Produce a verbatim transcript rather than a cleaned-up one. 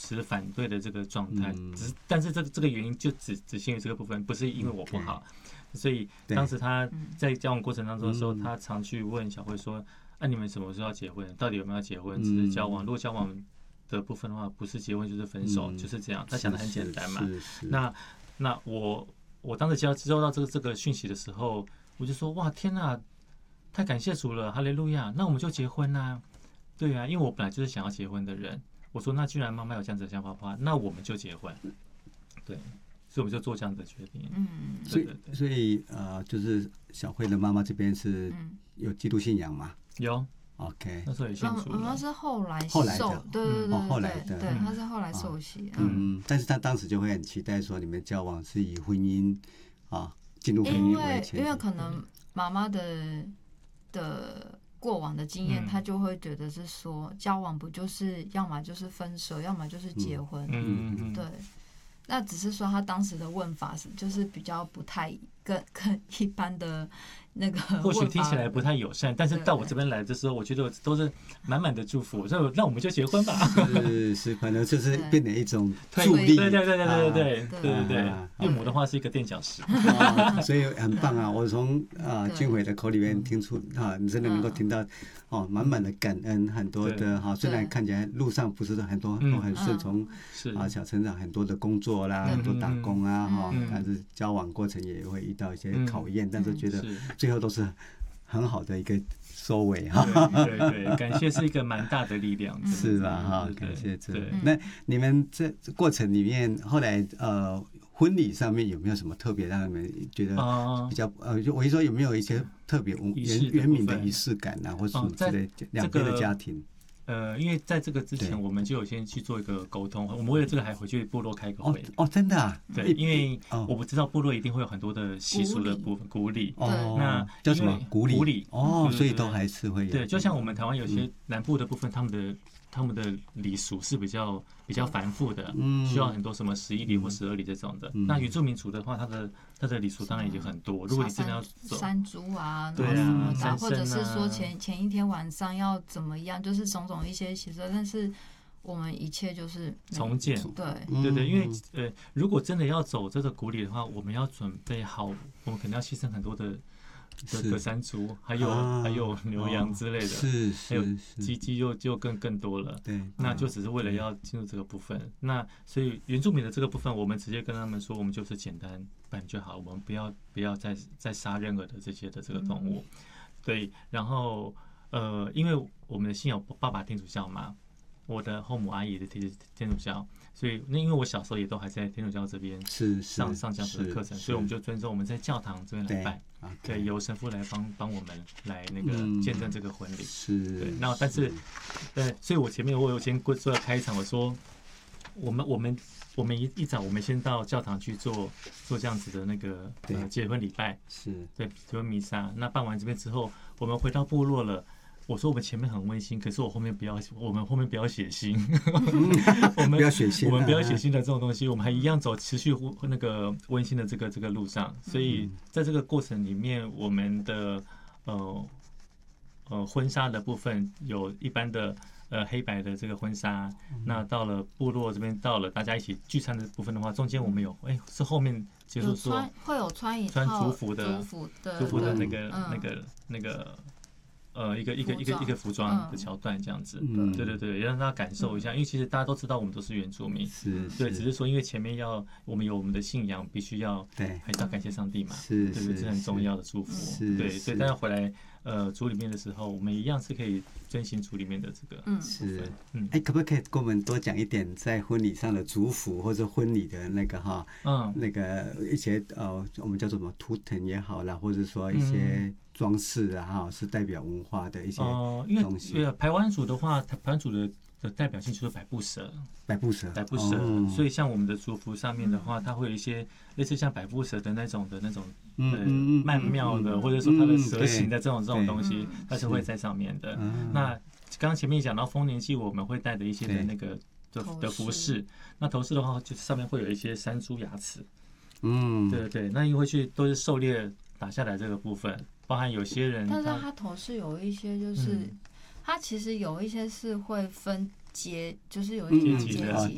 持反对的这个状态，嗯、只是但是这个这个原因就只只限于这个部分，不是因为我不好， okay. 所以当时他在交往过程当中的时候，他常去问小慧说：“啊，你们什么时候要结婚？到底有没有要结婚？只是交往？如果交往的部分的话，不是结婚就是分手，嗯、就是这样。”他想的很简单嘛。那那我我当时接接收到这个这个讯息的时候，我就说：“哇，天哪！太感谢主了，哈利路亚！那我们就结婚啊。”对啊，因为我本来就是想要结婚的人。我说，那既然妈妈有这样子的想法的话，那我们就结婚。对，所以我们就做这样的决定。嗯， 所以所以呃，就是小慧的妈妈这边是有基督信仰吗？ 有。 OK， 那时候也信主了。 妈妈是后来后来的， 对对对， 后来的， 对，她是后来受洗。 嗯，但是她当时就会很期待说，你们交往是以婚姻啊，进入婚姻为前提。 因为可能妈妈的的过往的经验，他就会觉得是说，交往不就是要么就是分手，要么就是结婚。嗯嗯，对。那只是说他当时的问法是，就是比较不太跟跟一般的那个， 或许听起来不太友善，但是到我这边来的时候，我觉得都是满满的祝福。所以那我们就结婚吧。 是是，可能就是变成一种助力。 对对对对对对对对对对。岳母的话是一个垫脚石， 所以很棒啊！我从啊俊伟的口里面听出啊，你真的能够听到哦，满满的感恩，很多的哈。虽然看起来路上不是很多都很顺从，啊小成长很多的工作啦，很多打工啊哈，但是交往过程也会遇到一些考验，但是觉得最后都是很好的一个收尾哈。 对对，感谢是一个蛮大的力量， 是吧哈？感谢这。那你们这过程里面后来呃婚礼上面有没有什么特别让你们觉得比较呃，我一说有没有一些特别原原民的仪式感啊，或者什么之类两边的家庭？ 呃，因为在这个之前，我们就有先去做一个沟通。我们为了这个还回去部落开个会。 哦，真的啊？ 对，因为我不知道部落一定会有很多的习俗的部分，古礼。 哦， 那叫什么古礼？ 古礼。 哦，所以都还是会有。 对，就像我们台湾有些南部的部分，他们的他们的礼俗是比较比较繁复的，需要很多什么十一礼或十二礼这种的。那原住民族的话，它的它的礼俗当然已经很多。如果你真的要走山猪啊， 对啊， 啊，或者是说前前一天晚上要怎么样，就是种种一些习俗，但是我们一切就是重建。 对对对，因为呃，如果真的要走这个古礼的话，我们要准备好，我们可能要牺牲很多的。的的山猪，还有、啊、还有牛羊之类的， 是还有鸡鸡就就更更多了。 对， 那就只是为了要进入这个部分。那所以原住民的这个部分，我们直接跟他们说，我们就是简单办就好，我们不要不要再再杀任何的这些的这个动物。嗯、对，然后呃，因为我们的信仰爸爸天主教嘛，我的后母阿姨的天天主教。所以，那因为我小时候也都还在天主教这边上上这样子的课程，所以我们就遵守我们在教堂这边来办，对，由神父来帮帮我们来那个见证这个婚礼。 是， 对。那但是，对，所以我前面我有先做开场，我说我们我们我们一一早我们先到教堂去做做这样子的那个呃结婚礼拜， 是对结婚弥撒。那办完这边之后，我们回到部落了。我说我们前面很温馨，可是我后面不要，我们后面不要血腥，我们不要血腥， 我们不要血腥的这种东西，我们还一样走持续那个温馨的这个这个路上。所以在这个过程里面，我们的呃呃婚纱的部分有一般的呃黑白的这个婚纱，那到了部落这边，到了大家一起聚餐的部分的话，中间我们有哎、欸、是后面结束说会有穿一穿族服的族服的族服的那个、嗯、那个那个。呃，一个一个一个一个服装的桥段这样子，嗯、对对对，让大家感受一下，因为其实大家都知道我们都是原住民， 是， 对，只是说因为前面要我们有我们的信仰，必须要对， 还是要感谢上帝嘛， 是， 对不对？这是很重要的祝福，对，所以大家回来呃组里面的时候，我们一样是可以遵循组里面的这个， 嗯，是，嗯，哎，可不可以跟我们多讲一点在婚礼上的祝福或者婚礼的那个哈，嗯，那个一些呃，我们叫做什么图腾也好啦，或者说一些。装饰啊，哈，是代表文化的一些东西。 呃、因为排湾族的话，排湾族的的代表性就是百步蛇， 百步蛇， 百步蛇。哦、所以像我们的族服上面的话，它会有一些类似像百步蛇的那种的那种呃曼妙的，或者说它的蛇形的这种这种东西，它是会在上面的。那刚刚前面讲到丰年祭，我们会带的一些的那个的的服饰，那头饰的话，就上面会有一些山猪牙齿。嗯，对对对，那因为去都是狩猎打下来这个部分。包含有些人， 但是他头饰有一些就是，他其实有一些是会分阶，就是有一些阶级。